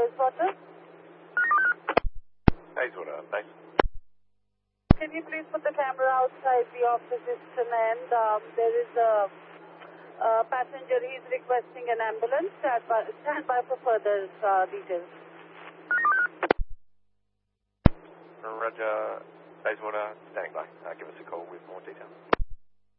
Bayswater. Bayswater, base. Can you please put the camera outside the office? It's an end. There is a passenger. He's requesting an ambulance. Stand by for further details. Roger, Bayswater, standing by. Give us a call with more details.